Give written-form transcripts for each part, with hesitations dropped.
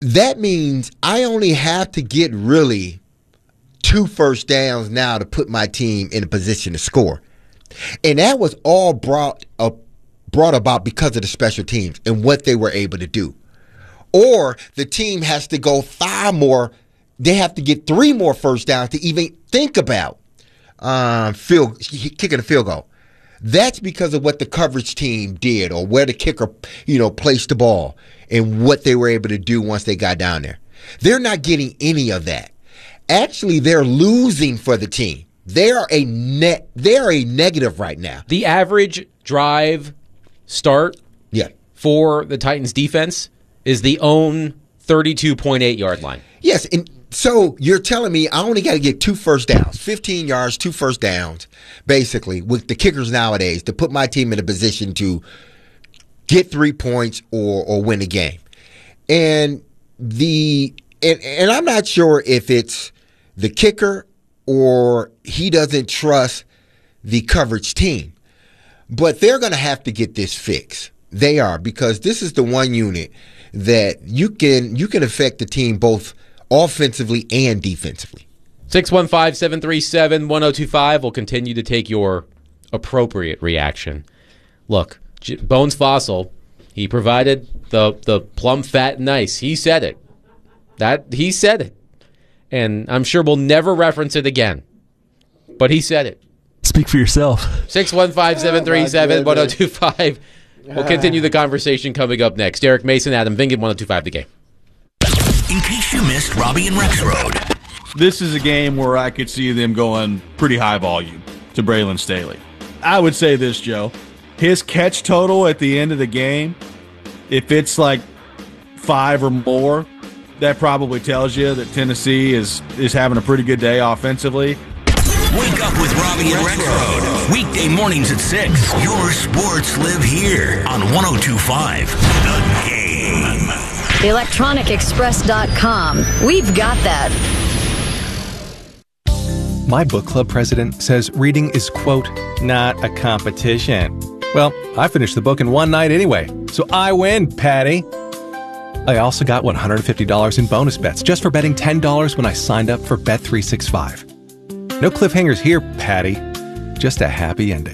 that means I only have to get really 2 first downs now to put my team in a position to score. And that was all brought about because of the special teams and what they were able to do. Or the team has to go 5 more. They have to get 3 more first downs to even think about kicking a field goal. That's because of what the coverage team did or where the kicker, placed the ball and what they were able to do once they got down there. They're not getting any of that. Actually, they're losing for the team. They are a negative right now. The average drive start for the Titans defense is the own 32.8 yard line. Yes, and so you're telling me I only got to get 2 first downs, 15 yards, 2 first downs, basically, with the kickers nowadays to put my team in a position to get 3 points or win a game. And I'm not sure if it's the kicker or he doesn't trust the coverage team. But they're going to have to get this fixed. They are, because this is the one unit that you can affect the team both offensively and defensively. 615-737-1025 will continue to take your appropriate reaction. Look, Bones Fossil, he provided the plum fat and ice. He said it. He said it. And I'm sure we'll never reference it again. But he said it. Speak for yourself. 615-737-1025. We'll continue the conversation coming up next. Derek Mason, Adam Vingan, 1025 The Game. In case you missed Robbie and Rex Road. This is a game where I could see them going pretty high volume to Braylon Staley. I would say this, Joe. His catch total at the end of the game, if it's like 5 or more, that probably tells you that Tennessee is having a pretty good day offensively. Wake up with Robbie and Rex Road. Weekday mornings at 6. Your sports live here on 102.5 The Game. ElectronicExpress.com. We've got that. My book club president says reading is, quote, not a competition. Well, I finished the book in one night anyway, so I win, Patty. I also got $150 in bonus bets just for betting $10 when I signed up for Bet365. No cliffhangers here, Patty. Just a happy ending.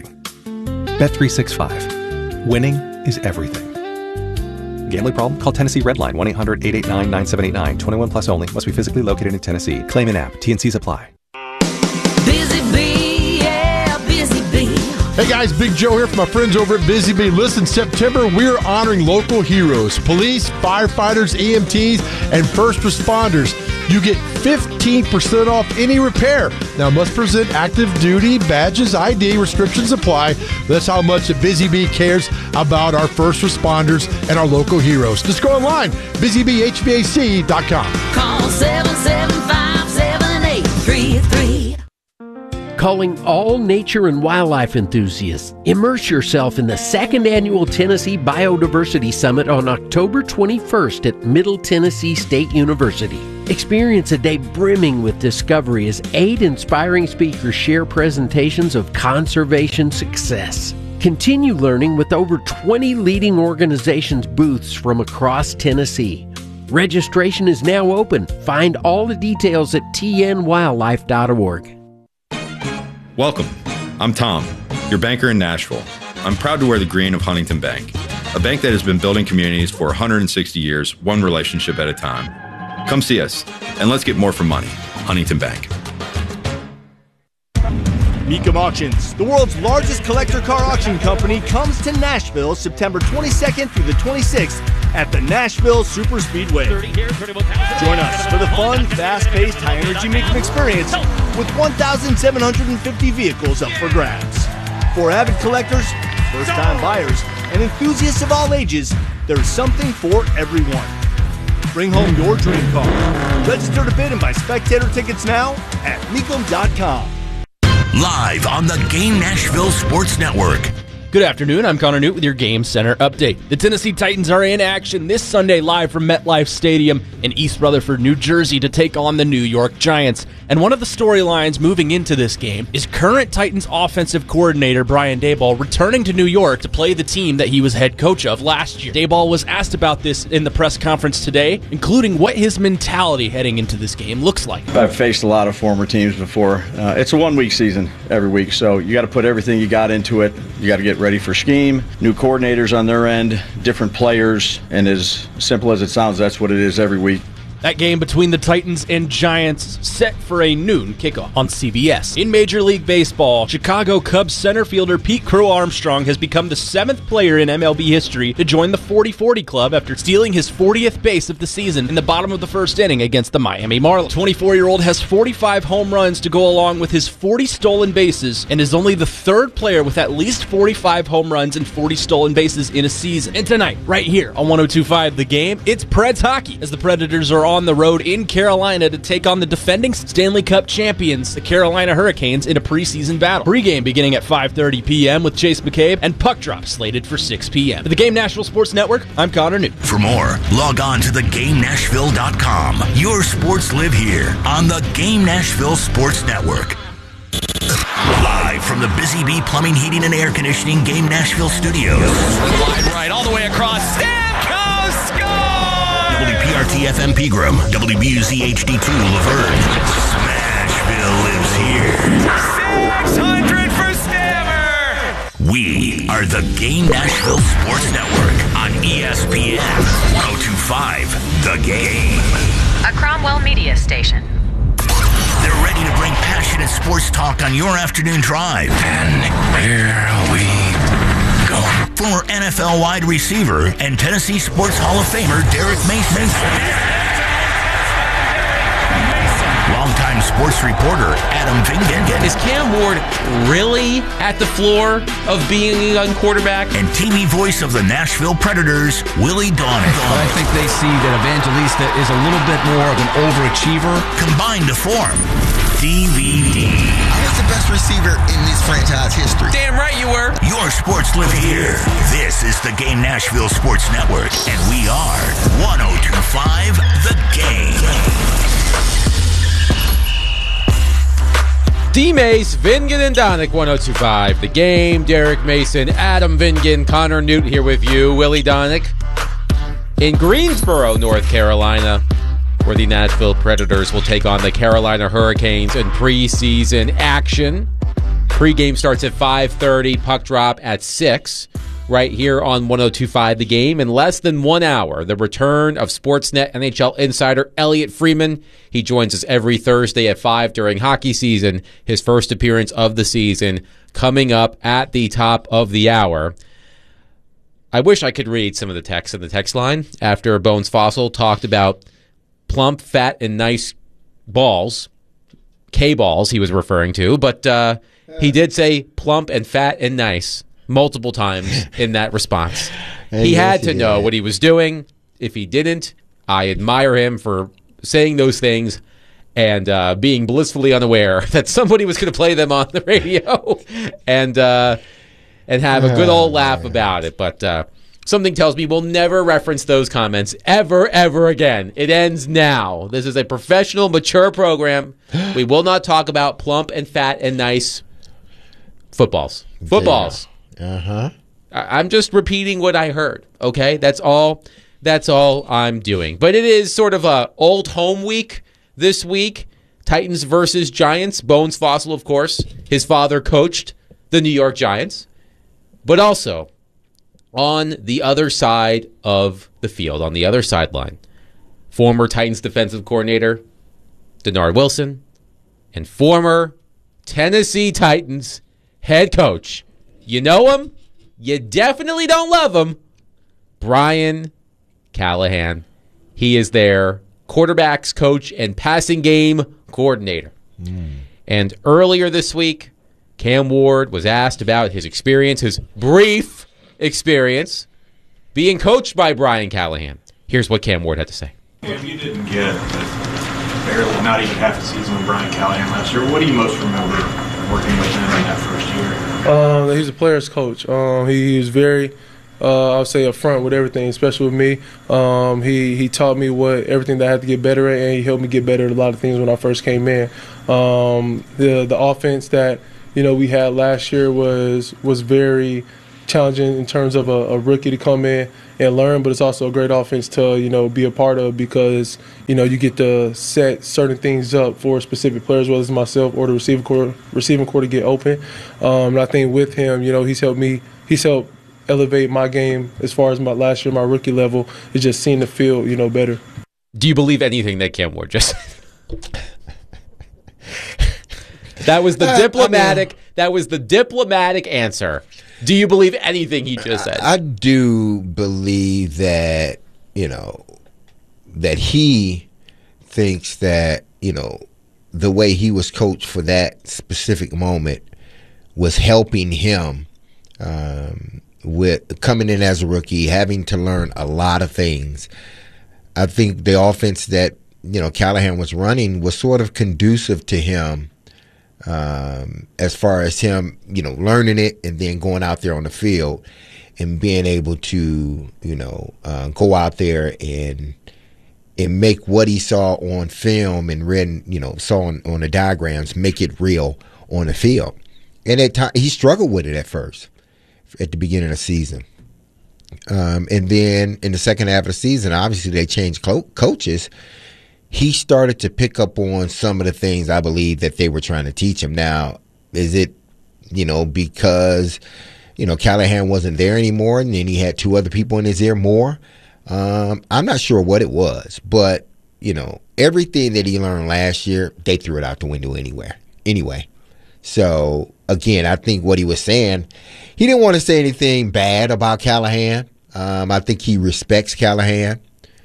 Bet365. Winning is everything. Gambling problem? Call Tennessee Redline 1-800-889-9789. 21 plus only. Must be physically located in Tennessee. Claim in app. T&Cs apply. Busy Bee, yeah, Busy Bee. Hey guys, Big Joe here from my friends over at Busy Bee. Listen, September, we're honoring local heroes, police, firefighters, EMTs, and first responders. You get 15% off any repair. Now, must present active duty badges, ID, restrictions apply. That's how much Busy Bee cares about our first responders and our local heroes. Just go online, busybeehvac.com. Call 775-7833. Calling all nature and wildlife enthusiasts. Immerse yourself in the 2nd Annual Tennessee Biodiversity Summit on October 21st at Middle Tennessee State University. Experience a day brimming with discovery as 8 inspiring speakers share presentations of conservation success. Continue learning with over 20 leading organizations' booths from across Tennessee. Registration is now open. Find all the details at tnwildlife.org. Welcome. I'm Tom, your banker in Nashville. I'm proud to wear the green of Huntington Bank, a bank that has been building communities for 160 years, one relationship at a time. Come see us, and let's get more for money. Huntington Bank. Mecum Auctions, the world's largest collector car auction company, comes to Nashville September 22nd through the 26th at the Nashville Super Speedway. Join us for the fun, fast-paced, high-energy Mecum experience with 1,750 vehicles up for grabs. For avid collectors, first-time buyers, and enthusiasts of all ages, there's something for everyone. Bring home your dream car. Register to bid and buy spectator tickets now at Mecum.com. Live on the Game Nashville Sports Network. Good afternoon, I'm Connor Newt with your Game Center update. The Tennessee Titans are in action this Sunday live from MetLife Stadium in East Rutherford, New Jersey to take on the New York Giants. And one of the storylines moving into this game is current Titans offensive coordinator Brian Daboll returning to New York to play the team that he was head coach of last year. Daboll was asked about this in the press conference today, including what his mentality heading into this game looks like. I've faced a lot of former teams before. It's a one-week season every week, so you got to put everything you got into it. You got to get ready for scheme, new coordinators on their end, different players, and as simple as it sounds, that's what it is every week. That game between the Titans and Giants set for a noon kickoff on CBS. In Major League Baseball, Chicago Cubs center fielder Pete Crow Armstrong has become the 7th player in MLB history to join the 40-40 club after stealing his 40th base of the season in the bottom of the first inning against the Miami Marlins. The 24-year-old has 45 home runs to go along with his 40 stolen bases and is only the 3rd player with at least 45 home runs and 40 stolen bases in a season. And tonight, right here on 102.5 The Game, it's Preds hockey as the Predators are on the road in Carolina to take on the defending Stanley Cup champions, the Carolina Hurricanes, in a preseason battle. Pre-game beginning at 5:30 p.m. with Chase McCabe, and puck drop slated for 6 p.m. For the Game Nashville Sports Network, I'm Connor Newt. For more, log on to thegamenashville.com. Your sports live here on the Game Nashville Sports Network. Live from the Busy Bee Plumbing, Heating, and Air Conditioning Game Nashville studios. Wide right, all the way across. Stamkos scores! WPRT-FM Pegram, WBUZ HD2 Laverne. Smashville lives here. 600 for Stammer! We are the Game Nashville Sports Network on ESPN 102.5 The Game. A Cromwell Media station. They're ready to bring passionate sports talk on your afternoon drive. And here we go. Former NFL wide receiver and Tennessee Sports Hall of Famer Derek Mason. Longtime sports reporter Adam Vingan. Is Cam Ward really at the floor of being a young quarterback? And TV voice of the Nashville Predators, Willie Donick. But I think they see that Evangelista is a little bit more of an overachiever. Combined to form DVD. I was the best receiver in this franchise history. Damn right you were. Your sports live here. This is the Game Nashville Sports Network, and we are 102.5 The Game. D-Mace, Vingan, and Donick, 102.5 The Game. Derek Mason, Adam Vingan, Connor Newt here with you. Willie Donick in Greensboro, North Carolina, where the Nashville Predators will take on the Carolina Hurricanes in preseason action. Pre-game starts at 5:30, puck drop at 6, right here on 102.5 The Game. In less than 1 hour, the return of Sportsnet NHL insider Elliot Freeman. He joins us every Thursday at 5 during hockey season. His first appearance of the season coming up at the top of the hour. I wish I could read some of the text in the text line after Bones Fossil talked about plump, fat, and nice balls. K-balls he was referring to, but he did say plump and fat and nice multiple times in that response. He had to know what he was doing. If he didn't, I admire him for saying those things and being blissfully unaware that somebody was going to play them on the radio and have a good old laugh about it. But something tells me we'll never reference those comments ever again. It ends now. This is a professional, mature program. We will not talk about plump and fat and nice footballs. Footballs. Uh-huh. I'm just repeating what I heard, okay? That's all I'm doing. But it is sort of a old home week this week. Titans versus Giants. Bones Fossil, of course. His father coached the New York Giants. But also, on the other side of the field, on the other sideline, former Titans defensive coordinator Denard Wilson and former Tennessee Titans head coach. You know him? You definitely don't love him. Brian Callahan. He is their quarterbacks coach and passing game coordinator. And earlier this week, Cam Ward was asked about his experience, his brief experience being coached by Brian Callahan. Here's what Cam Ward had to say. If you didn't get barely not even half the season with Brian Callahan last year, what do you most remember working with him in that first year? He's a player's coach. He was very, I would say, upfront with everything, especially with me. He taught me everything that I had to get better at, and he helped me get better at a lot of things when I first came in. The offense that we had last year was very challenging in terms of a rookie to come in and learn, but it's also a great offense to be a part of, because you get to set certain things up for specific players, whether it's myself or the receiving core to get open. And I think with him, he's helped elevate my game as far as my last year, my rookie level, is just seeing the field better. Do you believe anything that Cam Ward just said? That was the diplomatic. That was the diplomatic answer. Do you believe anything he just said? I do believe that that he thinks that the way he was coached for that specific moment was helping him with coming in as a rookie, having to learn a lot of things. I think the offense that Callahan was running was sort of conducive to him. As far as him, learning it and then going out there on the field and being able to, go out there and make what he saw on film and read, saw on the diagrams, make it real on the field. And at times he struggled with it at first, at the beginning of the season. And then in the second half of the season, obviously they changed coaches. He started to pick up on some of the things I believe that they were trying to teach him. Now, is it, because, Callahan wasn't there anymore and then he had two other people in his ear more? I'm not sure what it was, but, everything that he learned last year, they threw it out the window anyway. So, again, I think what he was saying, he didn't want to say anything bad about Callahan. I think he respects Callahan.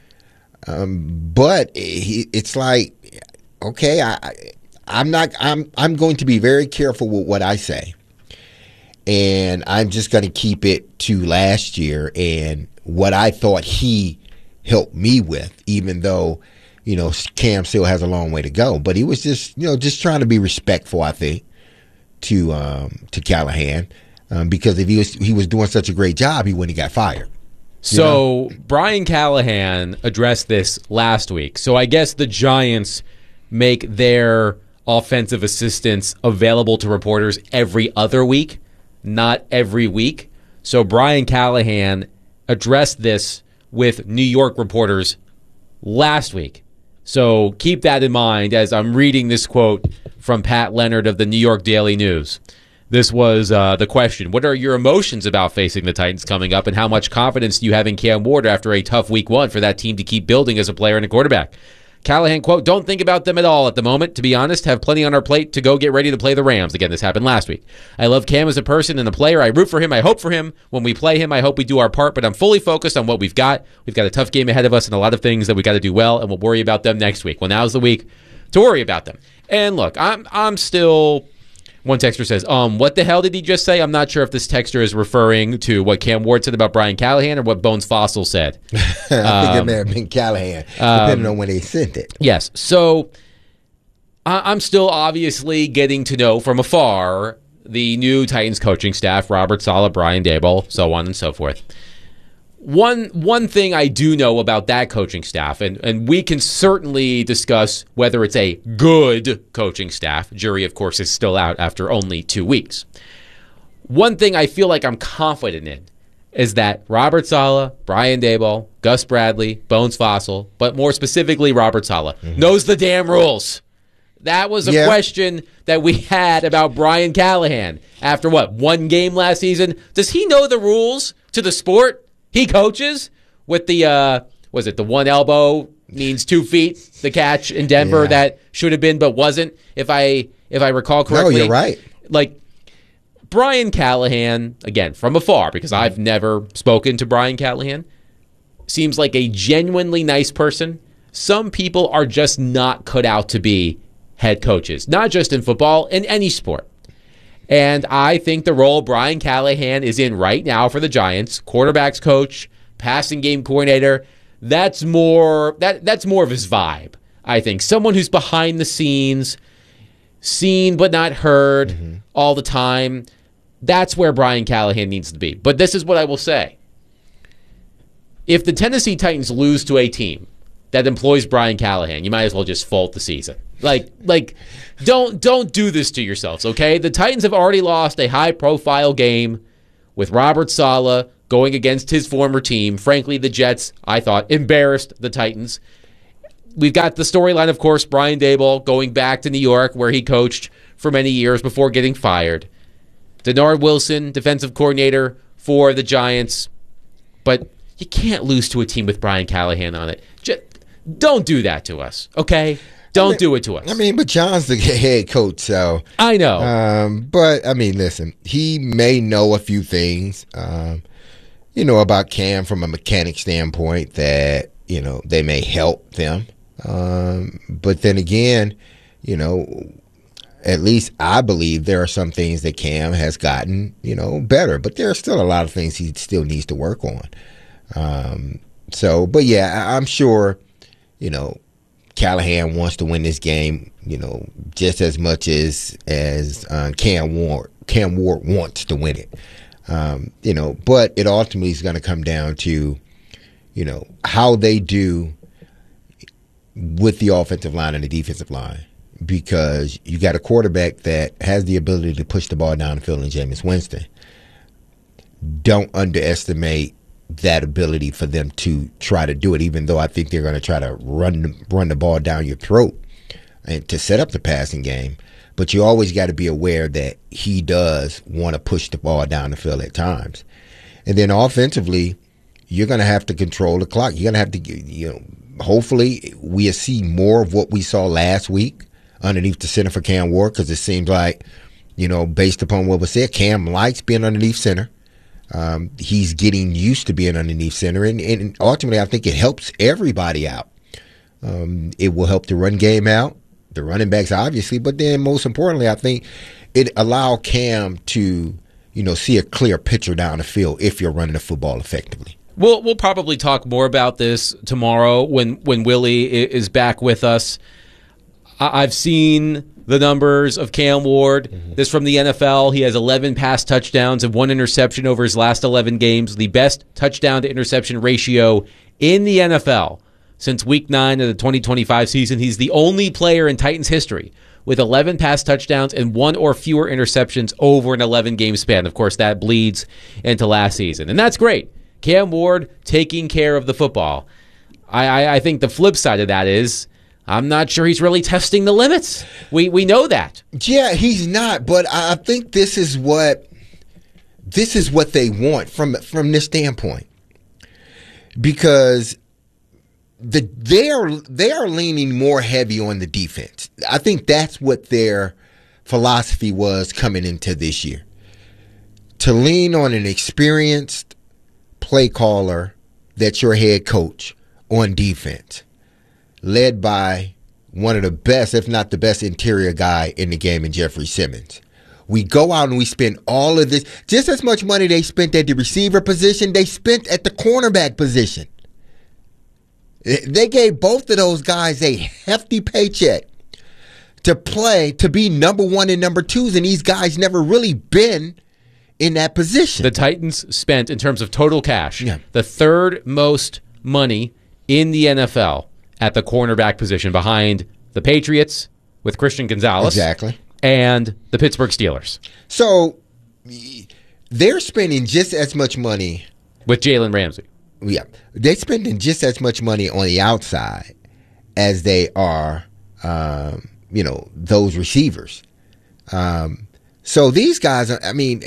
But it's like, okay, I'm going to be very careful with what I say, and I'm just going to keep it to last year and what I thought he helped me with, even though Cam still has a long way to go. But he was just just trying to be respectful, I think, to Callahan, because if he was doing such a great job, he wouldn't have got fired. So Brian Callahan addressed this last week. So I guess the Giants make their offensive assistants available to reporters every other week, not every week. So Brian Callahan addressed this with New York reporters last week. So keep that in mind as I'm reading this quote from Pat Leonard of the New York Daily News. This was the question. What are your emotions about facing the Titans coming up, and how much confidence do you have in Cam Ward after a tough week one for that team to keep building as a player and a quarterback? Callahan, quote, don't think about them at all at the moment. To be honest, have plenty on our plate to go get ready to play the Rams. Again, this happened last week. I love Cam as a person and a player. I root for him. I hope for him. When we play him, I hope we do our part, but I'm fully focused on what we've got. We've got a tough game ahead of us and a lot of things that we got to do well, and we'll worry about them next week. Well, now's the week to worry about them. And look, I'm still... One texter says, what the hell did he just say? I'm not sure if this texter is referring to what Cam Ward said about Brian Callahan or what Bones Fossil said. I think it may have been Callahan, depending on when they sent it. Yes. So I'm still obviously getting to know from afar the new Titans coaching staff, Robert Saleh, Brian Daboll, so on and so forth. One thing I do know about that coaching staff, and we can certainly discuss whether it's a good coaching staff. Jury, of course, is still out after only 2 weeks. One thing I feel like I'm confident in is that Robert Saleh, Brian Daboll, Gus Bradley, Bones Fossil, but more specifically Robert Saleh, knows the damn rules. That was a question that we had about Brian Callahan after, one game last season? Does he know the rules to the sport? He coaches with the, the one elbow means 2 feet, the catch in Denver that should have been but wasn't, if I recall correctly. No, you're right. Like, Brian Callahan, again, from afar, because I've never spoken to Brian Callahan, seems like a genuinely nice person. Some people are just not cut out to be head coaches, not just in football, in any sport. And I think the role Brian Callahan is in right now for the Giants, quarterbacks coach, passing game coordinator, that's more of his vibe. I think someone who's behind the scenes, seen but not heard all the time. That's where Brian Callahan needs to be. But this is what I will say. If the Tennessee Titans lose to a team that employs Brian Callahan, you might as well just fault the season. Like, don't do this to yourselves, okay? The Titans have already lost a high-profile game with Robert Saleh going against his former team. Frankly, the Jets, I thought, embarrassed the Titans. We've got the storyline, of course, Brian Daboll going back to New York, where he coached for many years before getting fired. Denard Wilson, defensive coordinator for the Giants. But you can't lose to a team with Brian Callahan on it. Don't do that to us, okay? Don't do it to us. I mean, but John's the head coach, so I know. But I mean, listen, he may know a few things, about Cam from a mechanic standpoint that they may help them. But then again, at least I believe there are some things that Cam has gotten, better. But there are still a lot of things he still needs to work on. But yeah, I'm sure, Callahan wants to win this game, just as much as Cam Ward wants to win it. But it ultimately is going to come down to, how they do with the offensive line and the defensive line, because you got a quarterback that has the ability to push the ball down the field in Jameis Winston. Don't underestimate that ability for them to try to do it, even though I think they're going to try to run the ball down your throat and to set up the passing game. But you always got to be aware that he does want to push the ball down the field at times. And then offensively, you're going to have to control the clock. You're going to have to, hopefully we'll see more of what we saw last week underneath the center for Cam Ward, because it seems like, based upon what was said, Cam likes being underneath center. He's getting used to being underneath center, and ultimately I think it helps everybody out. It will help the run game out, the running backs obviously, but then most importantly I think it allow Cam to see a clear picture down the field if you're running the football effectively. We'll probably talk more about this tomorrow when Willie is back with us. I've seen the numbers of Cam Ward. This from the NFL. He has 11 pass touchdowns and 1 interception over his last 11 games. The best touchdown to interception ratio in the NFL since Week 9 of the 2025 season. He's the only player in Titans history with 11 pass touchdowns and 1 or fewer interceptions over an 11-game span. Of course, that bleeds into last season. And that's great. Cam Ward taking care of the football. I think the flip side of that is I'm not sure he's really testing the limits. We know that. Yeah, he's not, but I think this is what they want from this standpoint, because they are leaning more heavy on the defense. I think that's what their philosophy was coming into this year, to lean on an experienced play caller that's your head coach on defense, led by one of the best, if not the best, interior guy in the game in Jeffrey Simmons. We go out and we spend all of this, just as much money they spent at the receiver position, they spent at the cornerback position. They gave both of those guys a hefty paycheck to play, to be number 1 and number 2s, and these guys never really been in that position. The Titans spent, in terms of total cash, the third most money in the NFL at the cornerback position, behind the Patriots with Christian Gonzalez. Exactly. And the Pittsburgh Steelers. So they're spending just as much money. With Jalen Ramsey. Yeah. They're spending just as much money on the outside as they are, those receivers. So these guys are,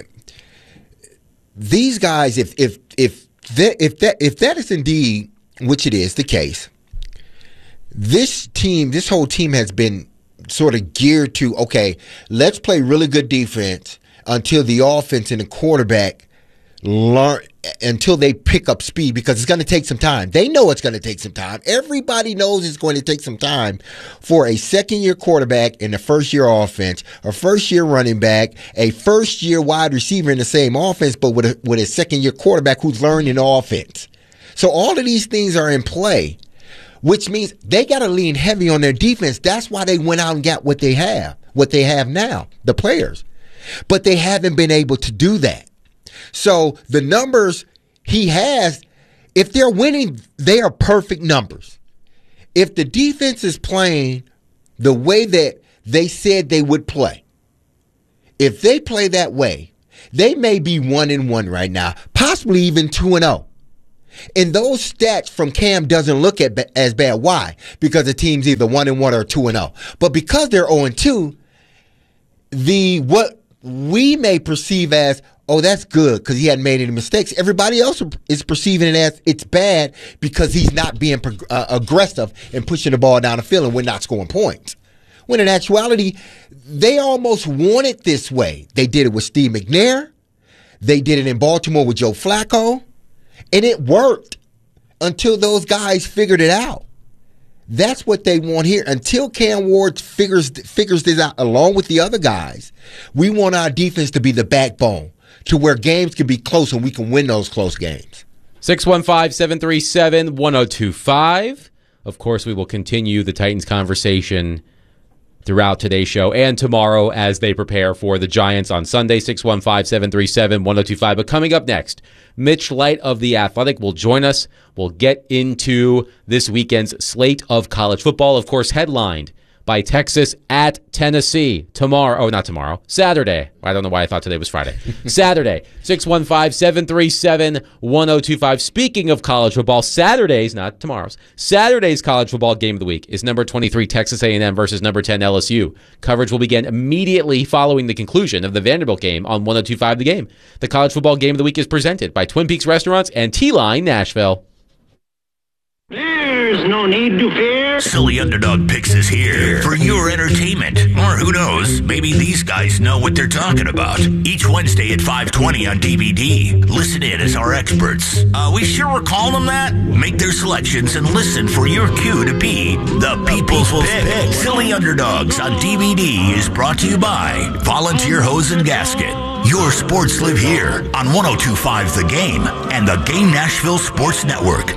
these guys, if that is indeed, which it is, the case, this whole team has been sort of geared to, okay, let's play really good defense until the offense and the quarterback learn, until they pick up speed, because it's going to take some time. They know it's going to take some time. Everybody knows it's going to take some time for a second-year quarterback in the first-year offense, a first-year running back, a first-year wide receiver in the same offense, but with a second-year quarterback who's learning offense. So all of these things are in play. which means they got to lean heavy on their defense. That's why they went out and got what they have now, the players. But they haven't been able to do that. So the numbers he has, if they're winning, they are perfect numbers. If the defense is playing the way that they said they would play, if they play that way, they may be 1-1 right now, possibly even 2-0. And those stats from Cam doesn't look as bad. Why? Because the team's either 1-1 or 2-0. But because they're 0-2, what we may perceive as, oh, that's good because he hadn't made any mistakes. Everybody else is perceiving it as it's bad because he's not being aggressive and pushing the ball down the field and we're not scoring points. When in actuality, they almost want it this way. They did it with Steve McNair. They did it in Baltimore with Joe Flacco. And it worked until those guys figured it out. That's what they want here. Until Cam Ward figures this out along with the other guys, we want our defense to be the backbone to where games can be close and we can win those close games. 615-737-1025. Of course, we will continue the Titans conversation throughout today's show and tomorrow as they prepare for the Giants on Sunday, 615-737-1025. But coming up next, Mitch Light of The Athletic will join us. We'll get into this weekend's slate of college football, of course, headlined by Texas at Tennessee Saturday. I don't know why I thought today was Friday. Saturday, 615-737-1025. Speaking of college football, Saturday's, not tomorrow's, Saturday's college football game of the week is number 23 Texas A&M versus number 10 LSU. Coverage will begin immediately following the conclusion of the Vanderbilt game on 102.5 The Game. The college football game of the week is presented by Twin Peaks Restaurants and T-Line Nashville. There's no need to fear. Silly Underdog Picks is here for your entertainment. Or who knows, maybe these guys know what they're talking about. Each Wednesday at 5:20 on DVD. Listen in as our experts. We sure we're calling them that? Make their selections and listen for your cue to be the People's Pick. Silly Underdogs on DVD is brought to you by Volunteer Hose and Gasket. Your sports live here on 102.5 The Game and the Game Nashville Sports Network.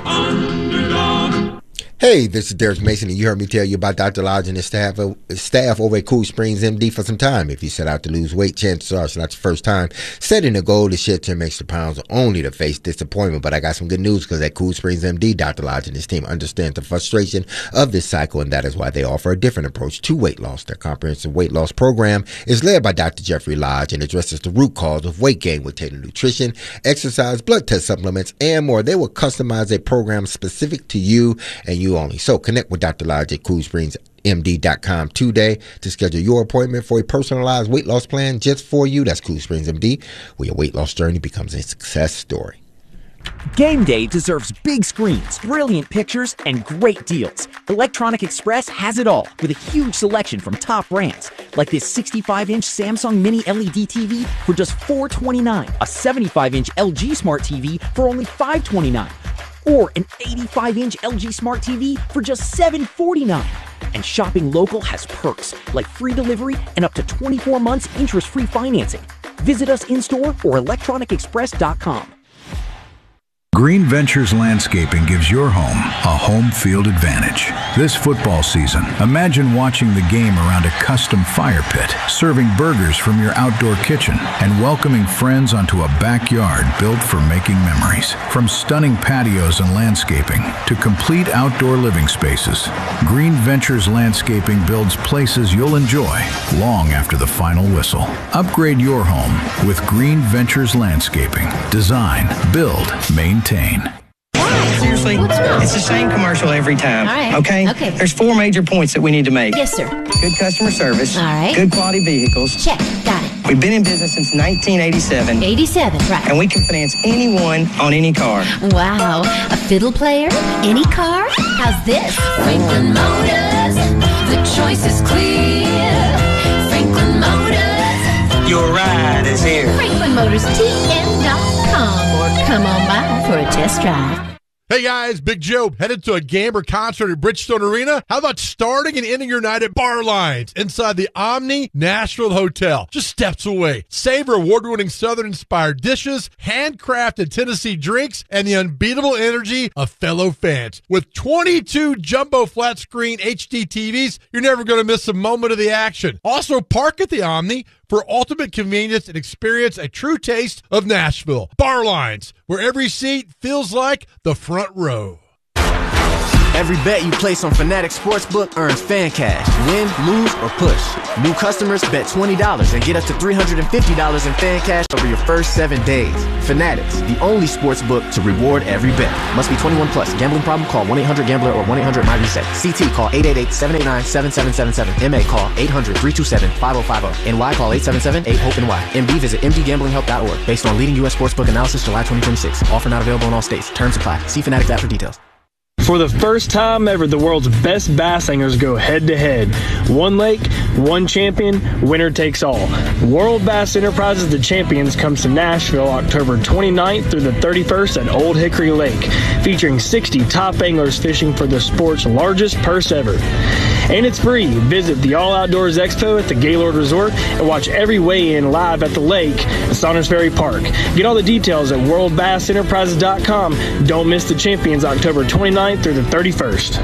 Hey, this is Derek Mason, and you heard me tell you about Dr. Lodge and his staff over at Cool Springs MD for some time. If you set out to lose weight, chances are it's not your first time setting a goal to shed 10 extra pounds only to face disappointment. But I got some good news because at Cool Springs MD, Dr. Lodge and his team understand the frustration of this cycle, and that is why they offer a different approach to weight loss. Their comprehensive weight loss program is led by Dr. Jeffrey Lodge and addresses the root cause of weight gain with tailored nutrition, exercise, blood test supplements, and more. They will customize a program specific to you and you only. So connect with Dr. Lodge at CoolSpringsMD.com today to schedule your appointment for a personalized weight loss plan just for you. That's Cool Springs MD, where your weight loss journey becomes a success story. Game day deserves big screens, brilliant pictures, and great deals. Electronic Express has it all with a huge selection from top brands, like this 65-inch Samsung Mini LED TV for just $429, a 75-inch LG Smart TV for only $529, or an 85-inch LG Smart TV for just $749. And shopping local has perks like free delivery and up to 24 months interest-free financing. Visit us in-store or electronicexpress.com. Green Ventures Landscaping gives your home a home field advantage. This football season, imagine watching the game around a custom fire pit, serving burgers from your outdoor kitchen, and welcoming friends onto a backyard built for making memories. From stunning patios and landscaping to complete outdoor living spaces, Green Ventures Landscaping builds places you'll enjoy long after the final whistle. Upgrade your home with Green Ventures Landscaping. Design, build, maintain. Seriously, it's the same commercial every time. All right. Okay? There's 4 major points that we need to make. Yes, sir. Good customer service. All right. Good quality vehicles. Check. Got it. We've been in business since 1987. 87, right. And we can finance anyone on any car. Wow. A fiddle player? Any car? How's this? Franklin Motors. The choice is clear. Franklin Motors. Your ride is here. FranklinMotorsTN.com or come on by for a test drive. Hey guys, Big Joe, headed to a game or concert at Bridgestone Arena? How about starting and ending your night at Bar Lines inside the Omni Nashville Hotel, just steps away? Savor award-winning Southern-inspired dishes, handcrafted Tennessee drinks, and the unbeatable energy of fellow fans. With 22 jumbo flat-screen HD TVs, you're never going to miss a moment of the action. Also, park at the Omni for ultimate convenience and experience a true taste of Nashville. Bar Lines, where every seat feels like the front row. Every bet you place on Fanatics Sportsbook earns fan cash. Win, lose, or push. New customers bet $20 and get up to $350 in fan cash over your first 7 days. Fanatics, the only sportsbook to reward every bet. Must be 21 plus. Gambling problem? Call 1-800-GAMBLER or 1-800-MY-RESET. CT, call 888-789-7777. MA, call 800-327-5050. NY, call 877-8-HOPE-NY. MD, visit mdgamblinghelp.org. Based on leading U.S. sportsbook analysis, July 2026. Offer not available in all states. Terms apply. See Fanatics app for details. For the first time ever, the world's best bass anglers go head-to-head. One lake, one champion, winner takes all. World Bass Enterprises The Champions comes to Nashville October 29th through the 31st at Old Hickory Lake, featuring 60 top anglers fishing for the sport's largest purse ever. And it's free. Visit the All Outdoors Expo at the Gaylord Resort and watch every weigh-in live at the lake at Saunders Ferry Park. Get all the details at worldbassenterprises.com. Don't miss the Champions October 29th through the 31st.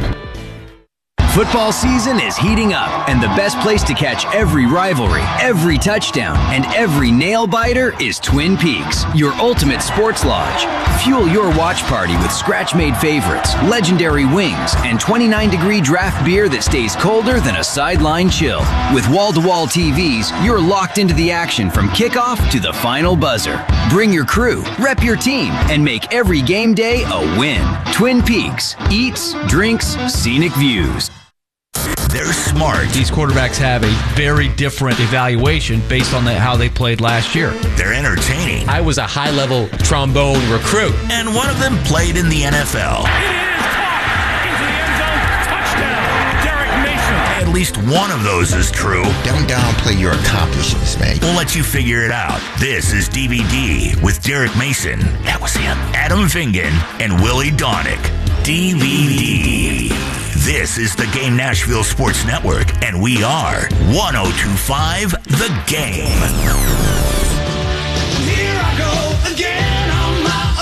Football season is heating up, and the best place to catch every rivalry, every touchdown, and every nail-biter is Twin Peaks, your ultimate sports lodge. Fuel your watch party with scratch-made favorites, legendary wings, and 29-degree draft beer that stays colder than a sideline chill. With wall-to-wall TVs, you're locked into the action from kickoff to the final buzzer. Bring your crew, rep your team, and make every game day a win. Twin Peaks. Eats, drinks, scenic views. They're smart. These quarterbacks have a very different evaluation based on how they played last year. They're entertaining. I was a high-level trombone recruit. And one of them played in the NFL. At least one of those is true. Don't downplay your accomplishments, man. We'll let you figure it out. This is DVD with Derek Mason. That was him. Adam Vingan and Willie Donick. DVD. This is the Game Nashville Sports Network, and we are 102.5 The Game. Here I go again on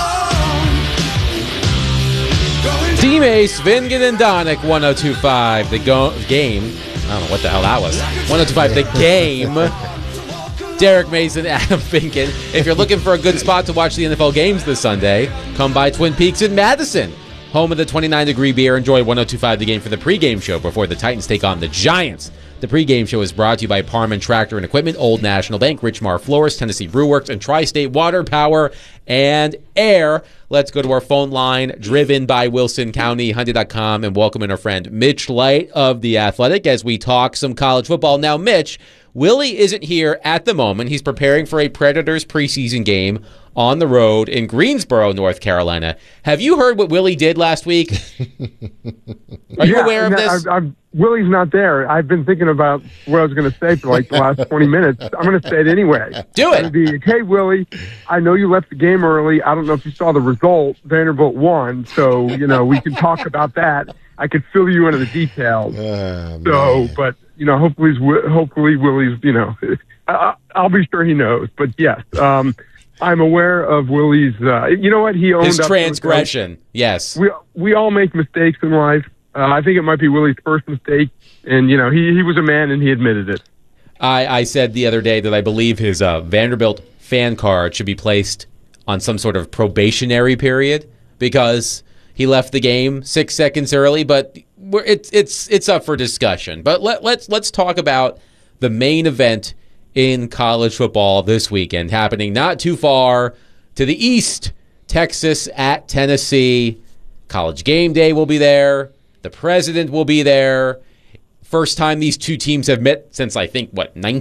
my own. Team Ace, Vingan and Donick, 102.5 The Game. I don't know what the hell that was. 102.5 The Game. Derek Mason, Adam Vingan. If you're looking for a good spot to watch the NFL games this Sunday, come by Twin Peaks in Madison. Home of the 29-degree beer. Enjoy 102.5 The Game for the pregame show before the Titans take on the Giants. The pregame show is brought to you by Parman Tractor and Equipment, Old National Bank, Richmar Florist, Tennessee Brew Works, and Tri-State Water, Power, and Air. Let's go to our phone line, driven by Wilson County, Hyundai.com, and welcome in our friend Mitch Light of The Athletic as we talk some college football. Now, Mitch, Willie isn't here at the moment. He's preparing for a Predators preseason game on the road in Greensboro, North Carolina. Have you heard what Willie did last week? Are you aware of this? Willie's not there. I've been thinking about what I was going to say for like the last 20 minutes. I'm going to say it anyway. Do it. Hey, Willie, I know you left the game early. I don't know if you saw the result. Vanderbilt won, so, we can talk about that. I could fill you into the details. But, hopefully Willie's, I'll be sure he knows. But, yes, I'm aware of Willie's, he owned his up transgression. Yes. We all make mistakes in life. I think it might be Willie's first mistake, and, he was a man, and he admitted it. I said the other day that I believe his Vanderbilt fan card should be placed on some sort of probationary period because he left the game 6 seconds early, but it's up for discussion. But let's talk about the main event in college football this weekend, happening not too far to the east. Texas at Tennessee. College Game Day will be there. The president will be there. First time these two teams have met since, I think,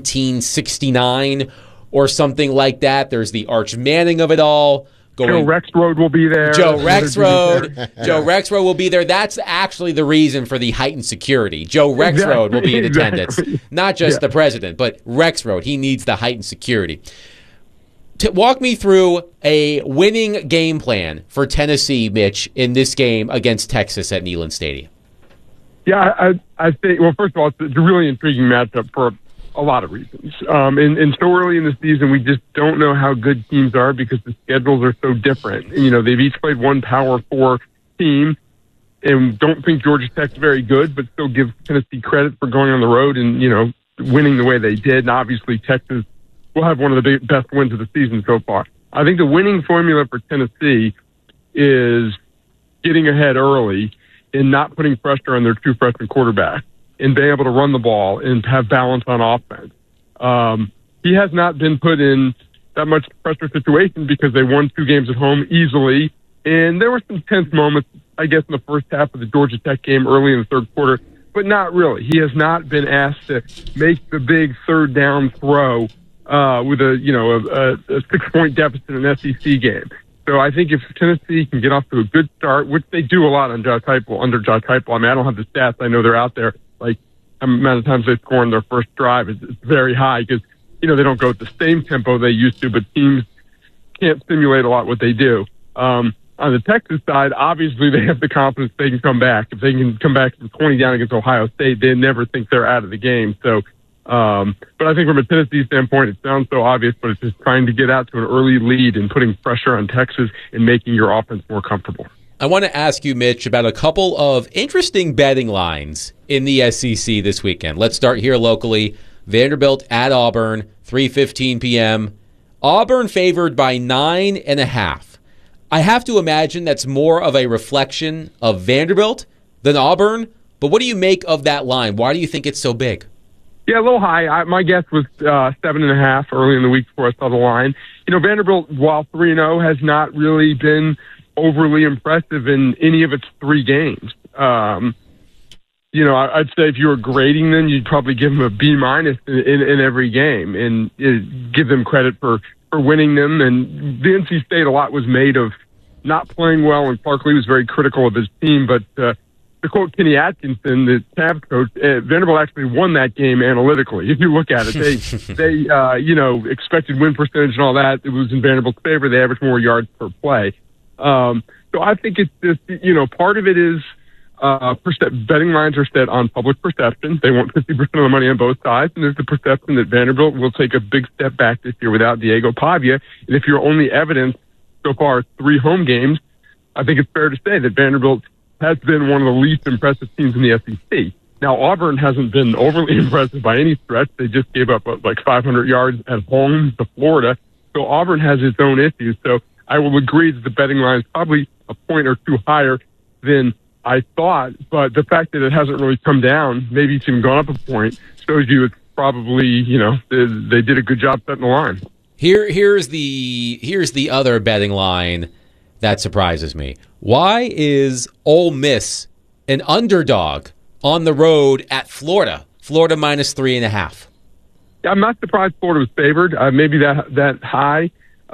1969 or something like that. There's the Arch Manning of it all. Joe Rexrode will be there. Joe Rexrode will be there. That's actually the reason for the heightened security. Joe Rexrode will be in attendance. Not just the president, but Rexrode. He needs the heightened security. Walk me through a winning game plan for Tennessee, Mitch, in this game against Texas at Neyland Stadium. Yeah, I think, well, first of all, it's a really intriguing matchup for a lot of reasons. And so early in the season, we just don't know how good teams are because the schedules are so different. You know, they've each played one Power 4 team, and don't think Georgia Tech's very good, but still give Tennessee credit for going on the road and, you know, winning the way they did. And obviously, Texas will have one of the best wins of the season so far. I think the winning formula for Tennessee is getting ahead early and not putting pressure on their two freshman quarterbacks and being able to run the ball and have balance on offense. He has not been put in that much pressure situation because they won 2 games at home easily. And there were some tense moments, I guess, in the first half of the Georgia Tech game early in the third quarter, but not really. He has not been asked to make the big third down throw with a 6-point deficit in an SEC game. So I think if Tennessee can get off to a good start, which they do a lot under Josh Heupel. I mean, I don't have the stats. I know they're out there. Like, the amount of times they score on their first drive is very high because, you know, they don't go at the same tempo they used to, but teams can't simulate a lot what they do. On the Texas side, obviously they have the confidence they can come back. If they can come back from 20 down against Ohio State, they never think they're out of the game. So, but I think from a Tennessee standpoint, it sounds so obvious, but it's just trying to get out to an early lead and putting pressure on Texas and making your offense more comfortable. I want to ask you, Mitch, about a couple of interesting betting lines in the SEC this weekend. Let's start here locally. Vanderbilt at Auburn, 3:15 p.m. Auburn favored by 9.5. I have to imagine that's more of a reflection of Vanderbilt than Auburn, but what do you make of that line? Why do you think it's so big? Yeah, a little high. My guess was 7.5 early in the week before I saw the line. You know, Vanderbilt, while 3-0, has not really been overly impressive in any of its 3 games. You know, I'd say if you were grading them, you'd probably give them a B- in every game and give them credit for winning them. And the NC State, a lot was made of not playing well, and Clark Lee was very critical of his team. But to quote Kenny Atkinson, the Cavs coach, Vanderbilt actually won that game analytically. If you look at it, they expected win percentage and all that. It was in Vanderbilt's favor. They averaged more yards per play. So I think it's just, you know, part of it is betting lines are set on public perception. They want 50% of the money on both sides, and there's the perception that Vanderbilt will take a big step back this year without Diego Pavia. And if your only evidence so far is 3 home games, I think it's fair to say that Vanderbilt has been one of the least impressive teams in the SEC. Now, Auburn hasn't been overly impressive by any stretch. They just gave up like 500 yards at home to Florida. So Auburn has its own issues. So I will agree that the betting line is probably a point or two higher than I thought. But the fact that it hasn't really come down, maybe it's even gone up a point, shows you it's probably, you know, they did a good job setting the line. Here's the other betting line that surprises me. Why is Ole Miss an underdog on the road at Florida? Florida minus 3.5. I'm not surprised Florida was favored. Maybe that high.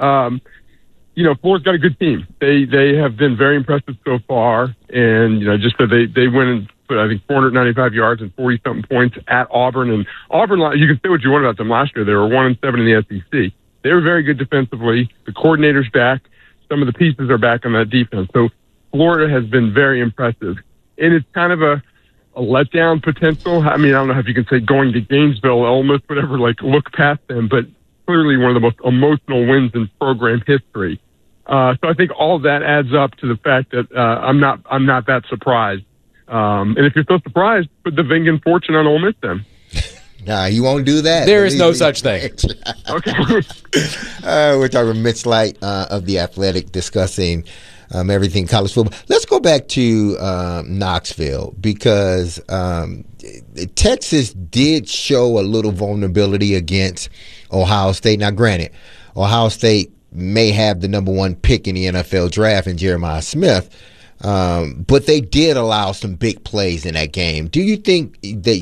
You know, Florida's got a good team. They have been very impressive so far, and you know, just that they went and put, I think, 495 yards and 40-something points at Auburn. And Auburn, you can say what you want about them last year. They were 1-7 in the SEC. They were very good defensively. The coordinator's back. Some of the pieces are back on that defense. So Florida has been very impressive. And it's kind of a letdown potential. I mean, I don't know if you can say going to Gainesville, Ole Miss, whatever, like look past them, but clearly one of the most emotional wins in program history. So I think all of that adds up to the fact that I'm not that surprised. And if you're so surprised, put the Vingan fortune on Ole Miss then. Nah, you won't do that. There is no such thing. Okay. We're talking with Mitch Light of The Athletic discussing everything college football. Let's go back to Knoxville because Texas did show a little vulnerability against Ohio State. Now, granted, Ohio State may have the number 1 pick in the NFL draft in Jeremiah Smith, but they did allow some big plays in that game. Do you think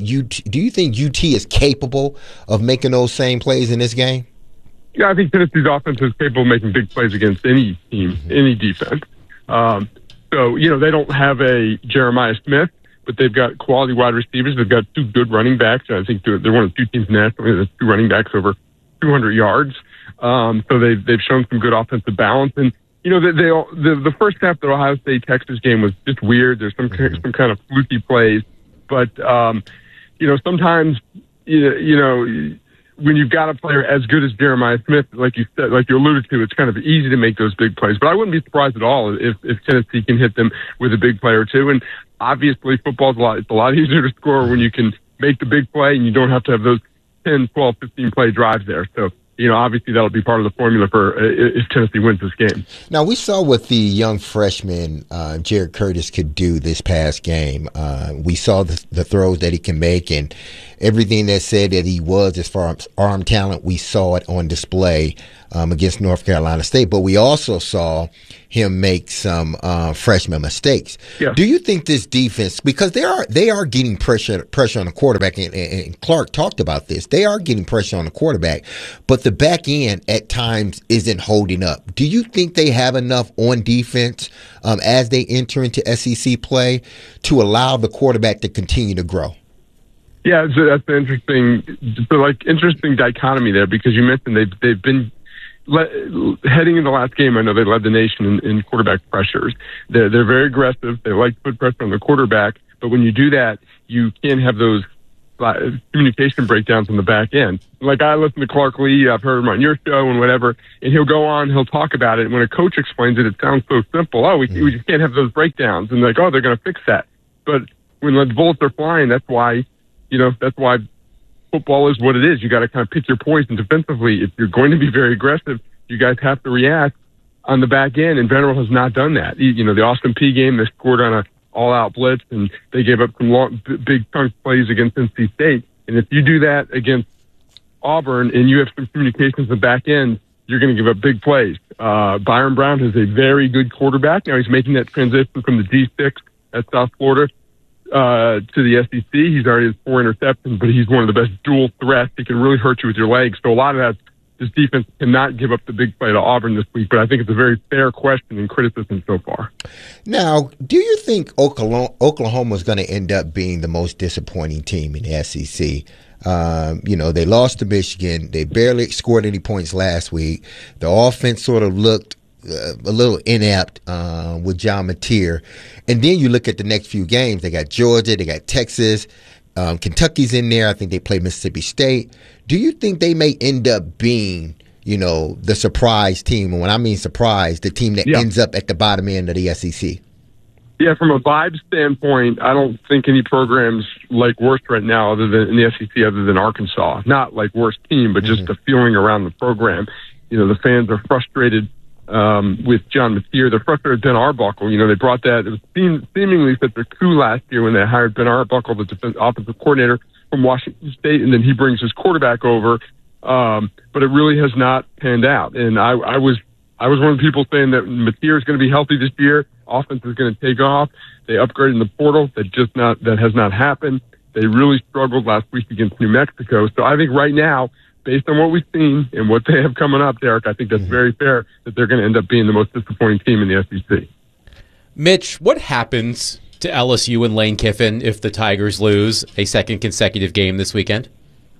UT is capable of making those same plays in this game? Yeah, I think Tennessee's offense is capable of making big plays against any team, any defense. So, you know, they don't have a Jeremiah Smith, but they've got quality wide receivers. They've got 2 good running backs. I think they're one of the few teams nationally that has 2 running backs over 200 yards. So they've shown some good offensive balance. And, you know, the first half of the Ohio State-Texas game was just weird. There's some kind of fluky plays. But, you know, sometimes, you know, when you've got a player as good as Jeremiah Smith, like you said, like you alluded to, it's kind of easy to make those big plays. But I wouldn't be surprised at all if Tennessee can hit them with a big play or two. And obviously, football's it's a lot easier to score when you can make the big play and you don't have to have those 10, 12, 15 play drives there. So, you know, obviously that'll be part of the formula for if Tennessee wins this game. Now, we saw what the young freshman Jared Curtis could do this past game. We saw the throws that he can make, and everything that said that he was as far as arm talent, we saw it on display against North Carolina State. But we also saw him make some freshman mistakes. Yeah. Do you think this defense, because they are getting pressure on the quarterback, and Clark talked about this, they are getting pressure on the quarterback, but the back end at times isn't holding up. Do you think they have enough on defense as they enter into SEC play to allow the quarterback to continue to grow? Yeah, that's an interesting dichotomy there, because you mentioned they've been heading into the last game. I know they led the nation in quarterback pressures. They're very aggressive. They like to put pressure on the quarterback, but when you do that, you can't have those communication breakdowns on the back end. Like, I listen to Clark Lee, I've heard him on your show and whatever, and he'll go on, he'll talk about it. And when a coach explains it, it sounds so simple. Oh, we just can't have those breakdowns. And like, oh, they're going to fix that. But when the bullets are flying, that's why football is what it is. You got to kind of pick your poison defensively. If you're going to be very aggressive, you guys have to react on the back end, and Vanderbilt has not done that. You know, the Austin Peay game, they scored on a all-out blitz, and they gave up some big chunk plays against NC State. And if you do that against Auburn and you have some communications in the back end, you're going to give up big plays. Byron Brown is a very good quarterback. Now he's making that transition from the D6 at South Florida to the SEC. He's already has 4 interceptions, but he's one of the best dual threats. He can really hurt you with your legs. So a lot of that, this defense cannot give up the big play to Auburn this week, but I think it's a very fair question and criticism so far. Now, do you think Oklahoma is going to end up being the most disappointing team in the SEC? You know, they lost to Michigan. They barely scored any points last week. The offense sort of looked a little inept with John Mateer. And then you look at the next few games. They got Georgia. They got Texas. Kentucky's in there. I think they play Mississippi State. Do you think they may end up being, you know, the surprise team? And when I mean surprise, the team that ends up at the bottom end of the SEC? Yeah, from a vibe standpoint, I don't think any programs like worst right now other than in the SEC other than Arkansas. Not like worst team, but just the feeling around the program. You know, the fans are frustrated with John Mateer. They're frustrated with Ben Arbuckle. You know, they brought that. It was seemingly such a coup last year when they hired Ben Arbuckle, the offensive coordinator from Washington State, and then he brings his quarterback over. But it really has not panned out. And I was one of the people saying that Mateer is going to be healthy this year. Offense is going to take off. They upgraded in the portal. That has not happened. They really struggled last week against New Mexico. So I think right now, based on what we've seen and what they have coming up, Derek, I think that's very fair that they're going to end up being the most disappointing team in the SEC. Mitch, what happens to LSU and Lane Kiffin if the Tigers lose a second consecutive game this weekend?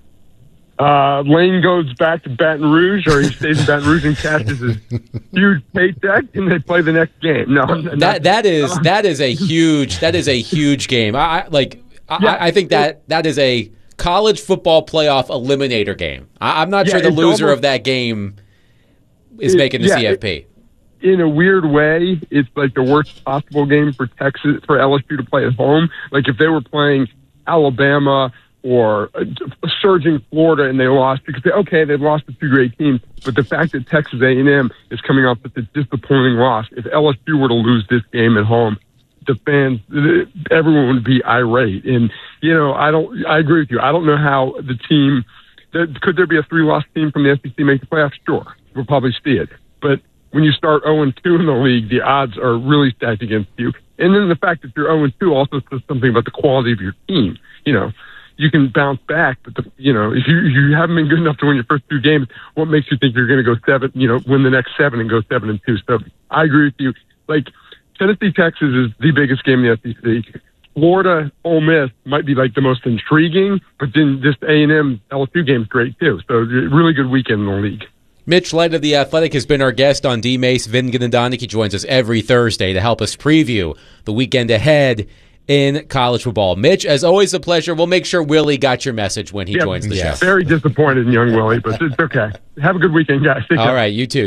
Lane goes back to Baton Rouge, or he stays in Baton Rouge and cashes his huge paycheck, and they play the next game. No, that is a huge game. I think that is a college football playoff eliminator game. I'm not sure the loser of that game is making the CFP. In a weird way, it's like the worst possible game for LSU to play at home. Like if they were playing Alabama or surging Florida and they lost, because they've lost to two great teams, but the fact that Texas A&M is coming off with a disappointing loss, if LSU were to lose this game at home, the fans, everyone would be irate. And, you know, I agree with you. I don't know how the team, could there be a 3-loss team from the SEC make the playoffs? Sure. We'll probably see it. But when you start 0-2 in the league, the odds are really stacked against you. And then the fact that you're 0-2 also says something about the quality of your team. You know, you can bounce back, but if you haven't been good enough to win your first 2 games, what makes you think you're going to go win the next 7 and go 7-2? So I agree with you. Like, Tennessee, Texas is the biggest game in the SEC. Florida, Ole Miss might be like the most intriguing, but then this A&M LSU game is great too. So really good weekend in the league. Mitch Light of The Athletic has been our guest on D-Mace. Vin Gnadonic, he joins us every Thursday to help us preview the weekend ahead in college football. Mitch, as always, a pleasure. We'll make sure Willie got your message when he joins the show. Very disappointed in young Willie, but it's okay. Have a good weekend, guys. Take care. All right, you too.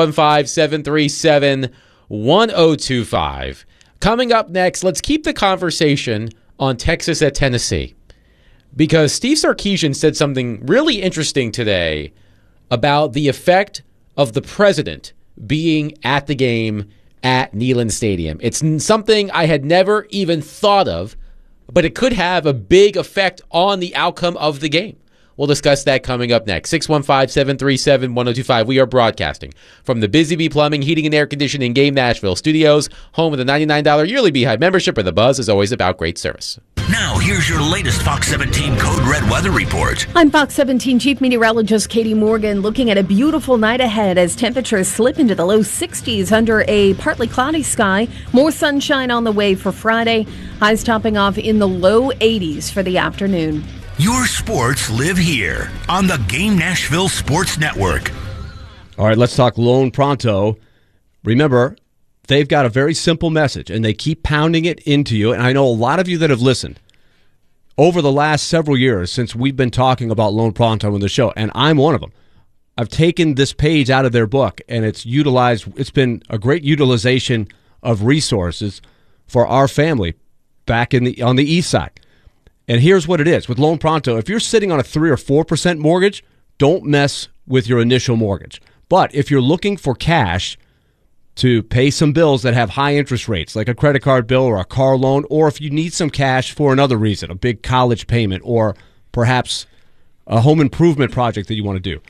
615-737-1025. Coming up next, let's keep the conversation on Texas at Tennessee, because Steve Sarkisian said something really interesting today about the effect of the president being at the game at Neyland Stadium. It's something I had never even thought of, but it could have a big effect on the outcome of the game. We'll discuss that coming up next. 615-737-1025. We are broadcasting from the Busy Bee Plumbing, Heating, and Air Conditioning Game Nashville studios, home of the $99 yearly Beehive membership, where the buzz is always about great service. Now, here's your latest Fox 17 Code Red weather report. I'm Fox 17 Chief Meteorologist Katie Morgan, looking at a beautiful night ahead as temperatures slip into the low 60s under a partly cloudy sky. More sunshine on the way for Friday. Highs topping off in the low 80s for the afternoon. Your sports live here on the Game Nashville Sports Network. All right, let's talk Lone Pronto. Remember, they've got a very simple message, and they keep pounding it into you. And I know a lot of you that have listened over the last several years since we've been talking about Lone Pronto on the show, and I'm one of them. I've taken this page out of their book, and it's been a great utilization of resources for our family back on the east side. And here's what it is. With Lone Pronto, if you're sitting on a 3 or 4% mortgage, don't mess with your initial mortgage. But if you're looking for cash to pay some bills that have high interest rates, like a credit card bill or a car loan, or if you need some cash for another reason, a big college payment, or perhaps a home improvement project that you want to do,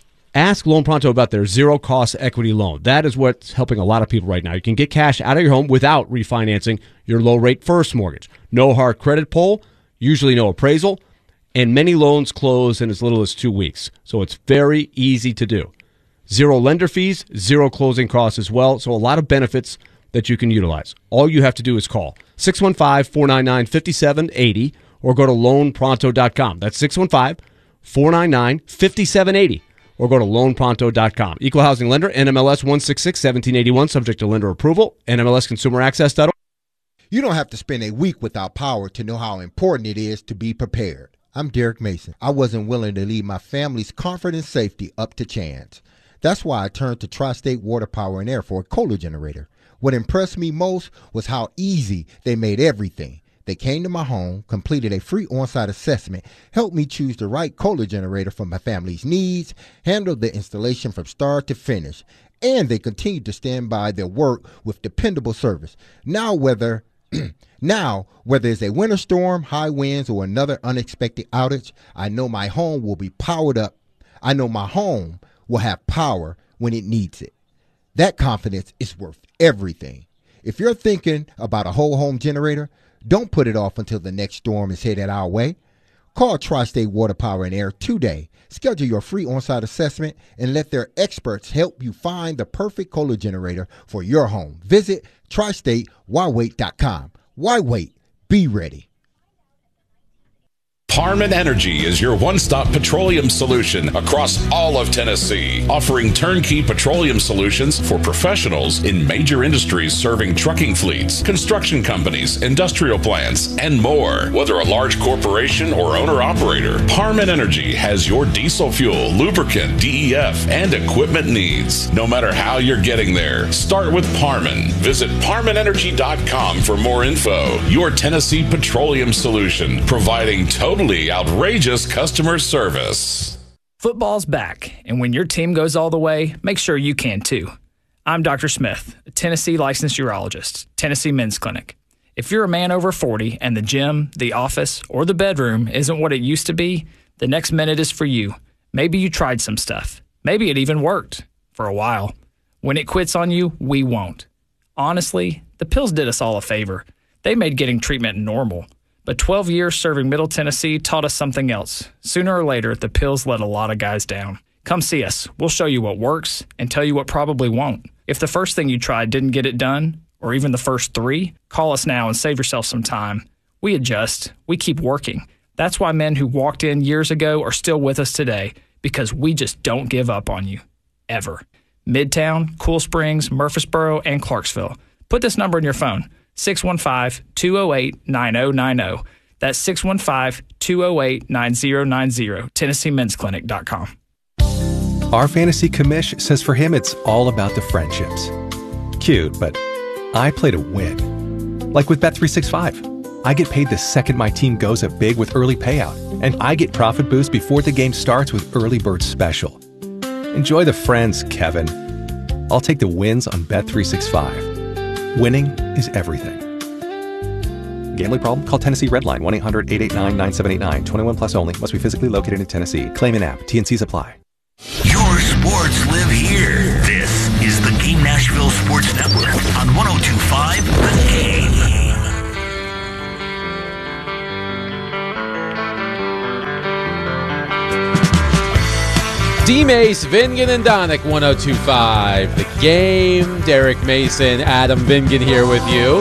ask Lone Pronto about their zero-cost equity loan. That is what's helping a lot of people right now. You can get cash out of your home without refinancing your low-rate first mortgage. No hard credit pull, usually no appraisal, and many loans close in as little as 2 weeks. So it's very easy to do. Zero lender fees, zero closing costs as well. So a lot of benefits that you can utilize. All you have to do is call 615-499-5780 or go to loanpronto.com. That's 615-499-5780 or go to loanpronto.com. Equal housing lender, NMLS 166-1781, subject to lender approval, NMLSconsumeraccess.org. You don't have to spend a week without power to know how important it is to be prepared. I'm Derek Mason. I wasn't willing to leave my family's comfort and safety up to chance. That's why I turned to Tri-State Water Power and Air for a Kohler generator. What impressed me most was how easy they made everything. They came to my home, completed a free on-site assessment, helped me choose the right Kohler generator for my family's needs, handled the installation from start to finish, and they continued to stand by their work with dependable service. Now, whether it's a winter storm, high winds, or another unexpected outage, I know my home will be powered up. I know my home will have power when it needs it. That confidence is worth everything. If you're thinking about a whole home generator, don't put it off until the next storm is headed our way. Call Tri-State Water Power and Air today. Schedule your free on-site assessment and let their experts help you find the perfect Kohler generator for your home. Visit tristatewhywait.com. Why wait? Be ready. Parman Energy is your one-stop petroleum solution across all of Tennessee, offering turnkey petroleum solutions for professionals in major industries serving trucking fleets, construction companies, industrial plants, and more. Whether a large corporation or owner-operator, Parman Energy has your diesel fuel, lubricant, DEF, and equipment needs. No matter how you're getting there, start with Parman. Visit ParmanEnergy.com for more info. Your Tennessee petroleum solution, providing totally outrageous customer service. Football's back, and when your team goes all the way, make sure you can too. I'm Dr. Smith, a Tennessee licensed urologist, Tennessee Men's Clinic. If you're a man over 40 and the gym, the office, or the bedroom isn't what it used to be, the next minute is for you. Maybe you tried some stuff. Maybe it even worked for a while. When it quits on you, we won't. Honestly, the pills did us all a favor. They made getting treatment normal. But 12 years serving Middle Tennessee taught us something else. Sooner or later, the pills let a lot of guys down. Come see us. We'll show you what works and tell you what probably won't. If the first thing you tried didn't get it done, or even the first 3, call us now and save yourself some time. We adjust. We keep working. That's why men who walked in years ago are still with us today, because we just don't give up on you. ever. Midtown, Cool Springs, Murfreesboro, and Clarksville. Put this number in your phone, 615-208-9090. That's 615-208-9090, TennesseeMen'sClinic.com. Our fantasy commish says for him it's all about the friendships. Cute, but I play to win. Like with Bet365. I get paid the second my team goes up big with early payout, and I get profit boost before the game starts with Early Bird Special. Enjoy the friends, Kevin. I'll take the wins on Bet365. Winning is everything. Gambling problem? Call Tennessee Redline 1-800-889-9789. 21 plus only. Must be physically located in Tennessee. Claim in app. T&Cs apply. Your sports live here. This is the Game Nashville Sports Network on 102.5 The Game. D-Mace, Vingan, and Donick, 102.5 The Game. Derek Mason, Adam Vingan here with you.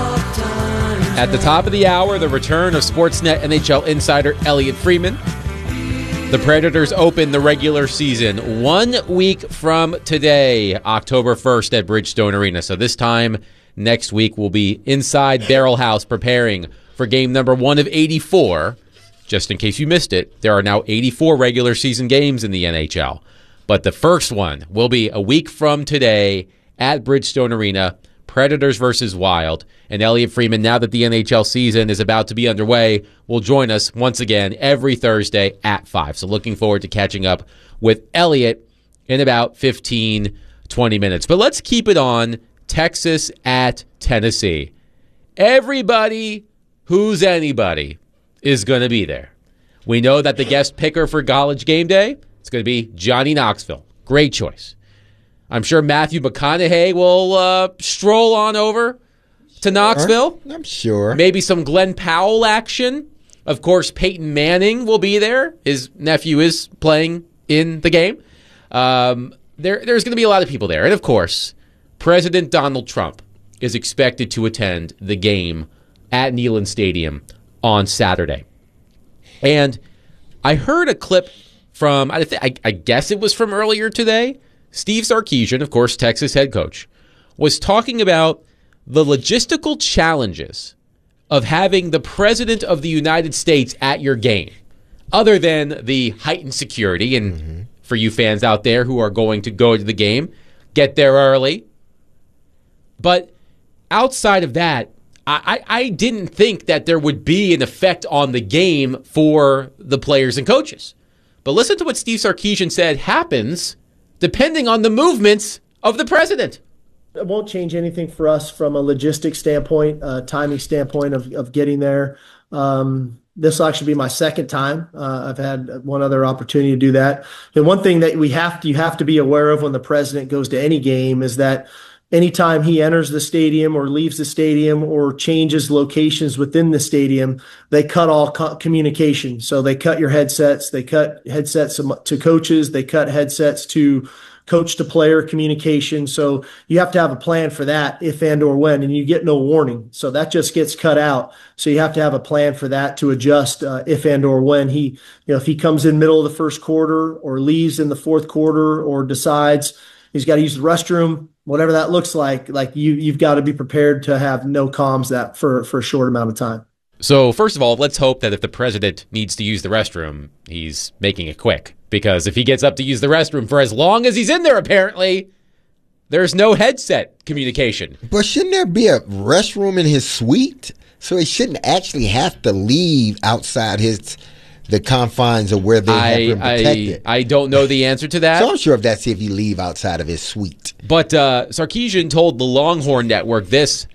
At the top of the hour, the return of Sportsnet NHL insider Elliot Freeman. The Predators open the regular season 1 week from today, October 1st at Bridgestone Arena. So this time next week, we'll be inside Barrel House preparing for game number 1 of 84. Just in case you missed it, there are now 84 regular season games in the NHL. But the first one will be a week from today at Bridgestone Arena, Predators versus Wild. And Elliot Freeman, now that the NHL season is about to be underway, will join us once again every Thursday at 5. So looking forward to catching up with Elliot in about 15, 20 minutes. But let's keep it on Texas at Tennessee. Everybody who's anybody is going to be there. We know that the guest picker for College Game Day is going to be Johnny Knoxville. Great choice. I'm sure Matthew McConaughey will stroll on over to Knoxville. I'm sure. Maybe some Glenn Powell action. Of course, Peyton Manning will be there. His nephew is playing in the game. There's going to be a lot of people there. And, of course, President Donald Trump is expected to attend the game at Neyland Stadium on Saturday. And I heard a clip from, I guess it was from earlier today. Steve Sarkisian, of course, Texas head coach, was talking about the logistical challenges of having the President of the United States at your game, other than the heightened security. And for you fans out there who are going to go to the game, get there early. But outside of that, I didn't think that there would be an effect on the game for the players and coaches. But listen to what Steve Sarkisian said happens depending on the movements of the president. It won't change anything for us from a logistics standpoint, timing standpoint of getting there. This will actually be my second time. I've had one other opportunity to do that. And one thing that you have to be aware of when the president goes to any game is that anytime he enters the stadium or leaves the stadium or changes locations within the stadium, they cut all communication. So they cut your headsets, they cut headsets to coaches, they cut headsets to coach to player communication. So you have to have a plan for that if and or when, and you get no warning. So that just gets cut out. So you have to have a plan for that to adjust if and or when if he comes in middle of the first quarter or leaves in the fourth quarter or decides he's got to use the restroom, whatever that looks like you've got to be prepared to have no comms that for a short amount of time. So first of all, let's hope that if the president needs to use the restroom, he's making it quick. Because if he gets up to use the restroom for as long as he's in there, apparently, there's no headset communication. But shouldn't there be a restroom in his suite? So he shouldn't actually have to leave outside the confines of where they have him protected. I don't know the answer to that. So I'm sure if he leave outside of his suite. But Sarkisian told the Longhorn Network this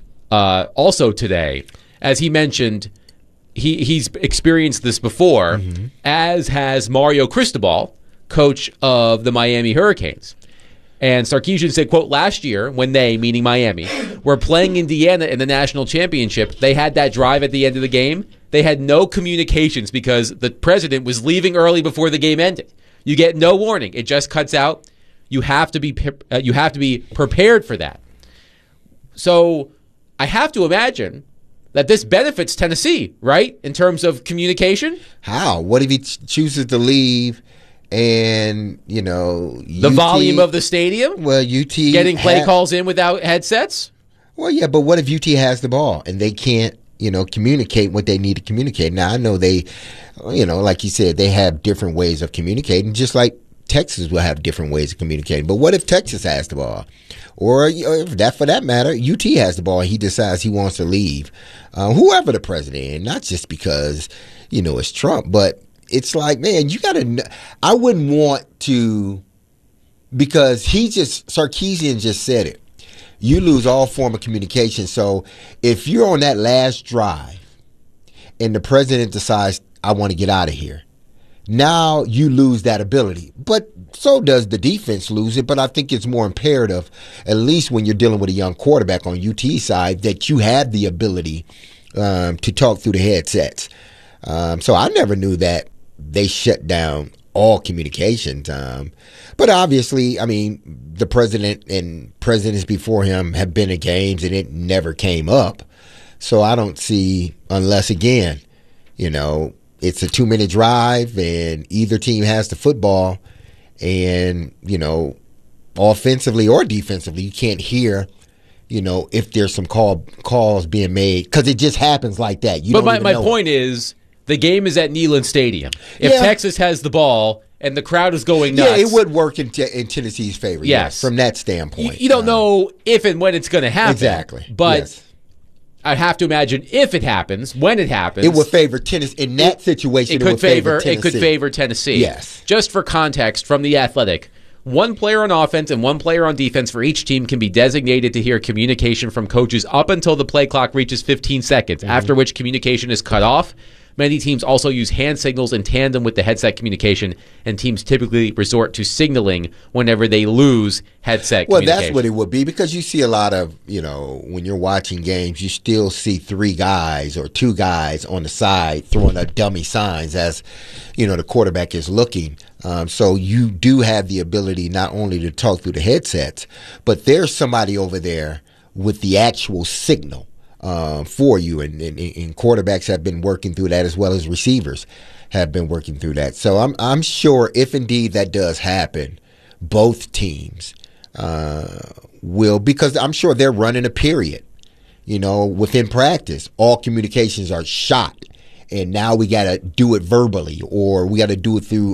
also today. As he mentioned, he's experienced this before, as has Mario Cristobal, coach of the Miami Hurricanes. And Sarkisian said, quote, last year when they, meaning Miami, were playing Indiana in the national championship, they had that drive at the end of the game. They had no communications because the president was leaving early before the game ended. You get no warning. It just cuts out. You have to be prepared for that. So I have to imagine that this benefits Tennessee, right, in terms of communication? How? What if he chooses to leave And, you know, The volume of the stadium? Well, UT getting play calls in without headsets? Well, yeah, but what if UT has the ball and they can't, you know, communicate what they need to communicate? Now, I know they, you know, like you said, they have different ways of communicating, just like Texas will have different ways of communicating. But what if Texas has the ball? Or if that, for that matter, UT has the ball and he decides he wants to leave. Whoever the president is, not just because, you know, it's Trump, but it's like, man, you got to, I wouldn't want to, because Sarkeesian just said it. You lose all form of communication. So if you're on that last drive and the president decides, I want to get out of here, now you lose that ability. But so does the defense lose it. But I think it's more imperative, at least when you're dealing with a young quarterback on UT side, that you have the ability to talk through the headsets. So I never knew that they shut down all communications. But obviously, I mean, the president and presidents before him have been at games and it never came up. So I don't see, unless, again, you know, it's a 2-minute drive and either team has the football and, you know, offensively or defensively, you can't hear, you know, if there's some calls being made, because it just happens like that. But my point is, the game is at Neyland Stadium. If Texas has the ball and the crowd is going nuts, it would work in Tennessee's favor. Yes, from that standpoint. You don't know if and when it's going to happen. Exactly. But I have to imagine if it happens, when it happens, it would favor Tennessee. In that situation, it could favor Tennessee. Yes. Just for context, from The Athletic, one player on offense and one player on defense for each team can be designated to hear communication from coaches up until the play clock reaches 15 seconds, after which communication is cut off. Many teams also use hand signals in tandem with the headset communication, and teams typically resort to signaling whenever they lose headset communication. Well, that's what it would be, because you see a lot of, you know, when you're watching games, you still see 3 guys or 2 guys on the side throwing up dummy signs as, you know, the quarterback is looking. So you do have the ability not only to talk through the headsets, but there's somebody over there with the actual signal for you, and quarterbacks have been working through that, as well as receivers have been working through that. So I'm sure if indeed that does happen, both teams will, because I'm sure they're running a period, you know, within practice. All communications are shot, and now we got to do it verbally, or we got to do it through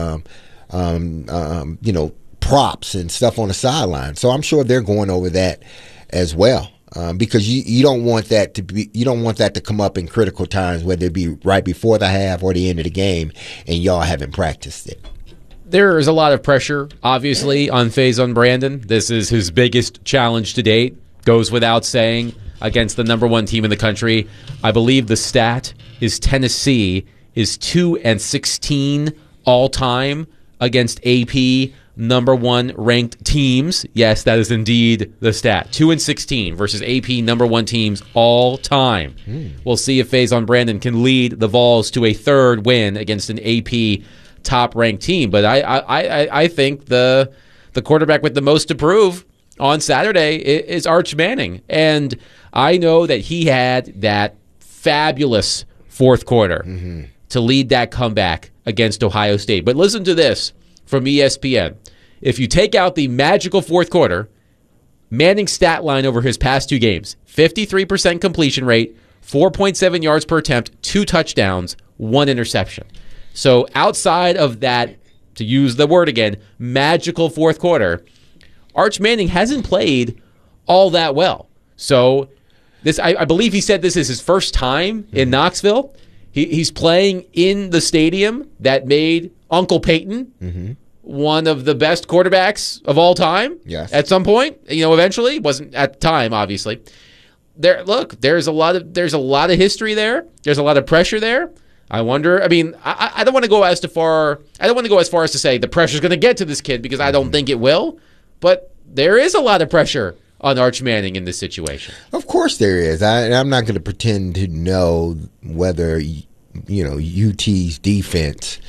you know, props and stuff on the sideline. So I'm sure they're going over that as well. Because you don't want that to come up in critical times, whether it be right before the half or the end of the game, and y'all haven't practiced it. There is a lot of pressure, obviously, on Faison Brandon. This is his biggest challenge to date. Goes without saying, against the number 1 team in the country. I believe the stat is Tennessee is 2-16 all time against AP number 1 ranked teams. Yes, that is indeed the stat. 2-16 versus AP number 1 teams all time. We'll see if Faison Brandon can lead the Vols to a 3rd win against an AP top ranked team. But I think the quarterback with the most to prove on Saturday is Arch Manning. And I know that he had that fabulous 4th quarter to lead that comeback against Ohio State. But listen to this from ESPN. If you take out the magical 4th quarter, Manning's stat line over his past 2 games, 53% completion rate, 4.7 yards per attempt, 2 touchdowns, 1 interception. So outside of that, to use the word again, magical 4th quarter, Arch Manning hasn't played all that well. So this, I believe he said this is his first time in Knoxville. He's playing in the stadium that made Uncle Peyton one of the best quarterbacks of all time. Yes. At some point, you know, eventually. Wasn't at the time, obviously. There's a lot of history there. There's a lot of pressure there. I wonder. I mean, I don't want to go as far as to say the pressure's going to get to this kid, because I don't think it will. But there is a lot of pressure on Arch Manning in this situation. Of course there is. I'm not going to pretend to know whether, you know, UT's defense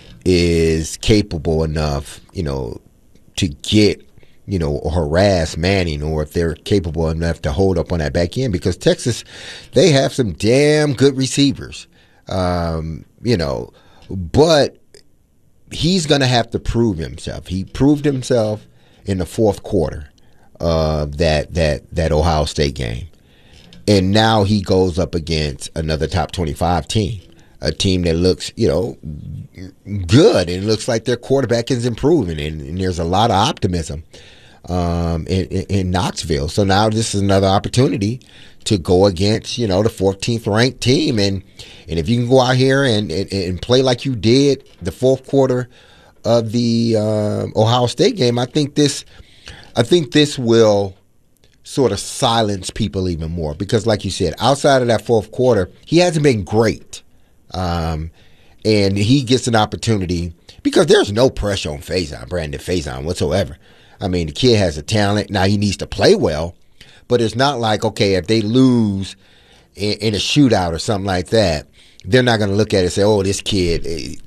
is capable enough, you know, to get, you know, harass Manning, or if they're capable enough to hold up on that back end, because Texas, they have some damn good receivers, you know, but he's going to have to prove himself. He proved himself in the fourth quarter of that Ohio State game. And now he goes up against another top 25 team, a team that looks, good, and looks like their quarterback is improving, and there's a lot of optimism in Knoxville. So now this is another opportunity to go against, the 14th ranked team, and if you can go out here and play like you did the fourth quarter of the Ohio State game, I think this will sort of silence people even more, because like you said, outside of that fourth quarter, he hasn't been great. And he gets an opportunity because there's no pressure on Brandon Faison whatsoever. I mean, the kid has a talent. Now he needs to play well, but it's not like, okay, if they lose in a shootout or something like that, they're not going to look at it and say, oh, this kid,